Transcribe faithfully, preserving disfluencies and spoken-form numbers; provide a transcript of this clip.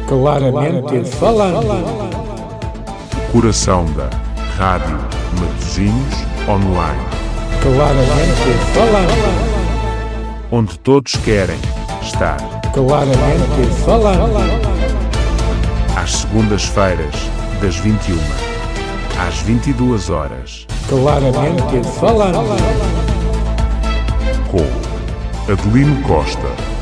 Claramente falando. Coração da Rádio Matosinhos Online. Claramente falando. Onde todos querem estar. Claramente falando. Às segundas-feiras, das vinte e uma às vinte e duas horas. Claramente falando. Com Adelino Costa.